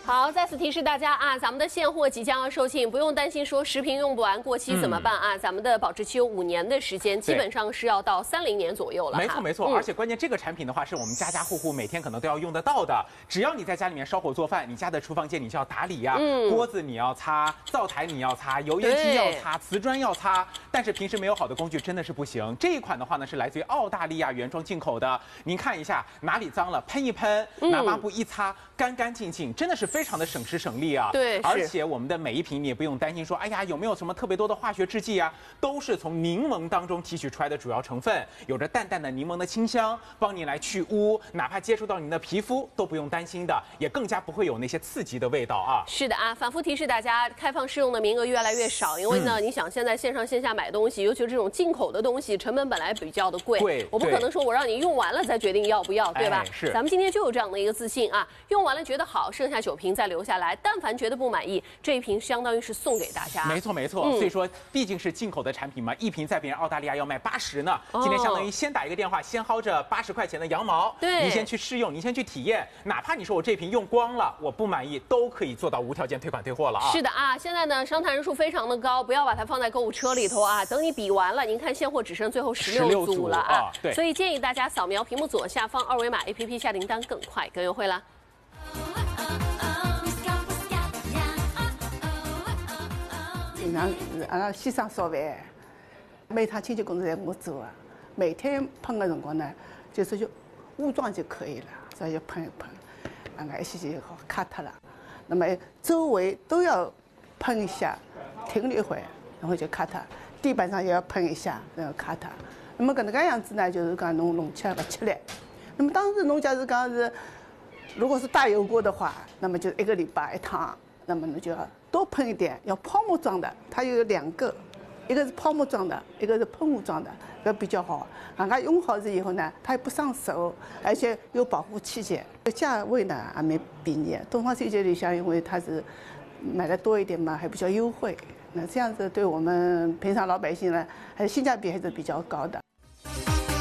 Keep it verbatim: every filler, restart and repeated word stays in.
好，再次提示大家啊，咱们的现货即将要售罄，不用担心说食品用不完过期怎么办啊？嗯、咱们的保质期有五年的时间，基本上是要到三零年左右了。 没错没错，嗯、而且关键这个产品的话，是我们家家户户每天可能都要用得到的。只要你在家里面烧火做饭，你家的厨房间你就要打理呀、啊，嗯、锅子你要擦，灶台你要擦，油烟机要擦，瓷砖要擦。但是平时没有好的工具真的是不行。这一款的话呢，是来自于澳大利亚原装进口的。您看一下哪里脏了，喷一喷，拿抹布一擦，干干净净，真的是非常的省时省力啊。 对， 而且我们的每一瓶你也不用担心说，哎呀有没有什么特别多的化学制剂啊，都是从柠檬当中提取出来的主要成分，有着淡淡的柠檬的清香，帮你来去污，哪怕接触到您的皮肤都不用担心的，也更加不会有那些刺激的味道啊。 是的啊，反复提示大家，开放试用的名额越来越少，因为呢，嗯、你想现在线上线下买东西，尤其是这种进口的东西，成本本来比较的贵， 贵， 我不可能说我让你用完了再决定要不要，对吧？ 哎、是， 咱们今天就有这样的一个自信啊，用完了觉得好，剩下九瓶再留下来，但凡觉得不满意，这一瓶相当于是送给大家。 没错没错，嗯、所以说毕竟是进口的产品嘛，一瓶在别人澳大利亚要卖八十呢，哦、今天相当于先打一个电话，先薅着八十块钱的羊毛， 对， 你先去试用，你先去体验，哪怕你说我这瓶用光了，我不满意，都可以做到无条件退款退货了啊。 是的啊，现在呢商谈人数非常的高，不要把它放在购物车里头啊，等你比完了，您看现货只剩最后十六组了啊， 对， 所以建议大家扫描屏幕左下方二维码 A P P 下订单更快更优惠啦。 平常是阿拉先生烧饭，每趟清洁工作侪我做啊。每天喷的辰光呢，就是就武装就可以了，所以就喷一喷，啊，那一些就好卡脱了。那么周围都要喷一下，停了一会儿，然后就卡脱。地板上也要喷一下，然后卡脱。那么搿能介样子呢，就是讲侬弄起来勿吃力。那么当时侬假如讲是，如果是大油锅的话，那么就一个礼拜一趟，那么侬就要多喷一点，要泡沫装的，它有两个，一个是泡沫装的，一个是喷雾装的，搿比较好。人家用好了以后呢，它也不伤手，而且有保护期限，价位呢还蛮便宜。东方水节里向因为它是买的多一点嘛，还比较优惠。那这样子对我们平常老百姓呢，还是性价比还是比较高的。